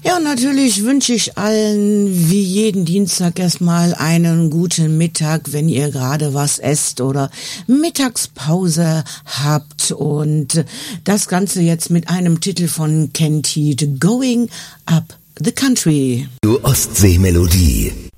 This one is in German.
Ja, und natürlich wünsche ich allen wie jeden Dienstag erstmal einen guten Mittag, wenn ihr gerade was esst oder Mittagspause habt. Und das Ganze jetzt mit einem Titel von Ken Teat, Going Up the Country. Die Ostsee-Melodie.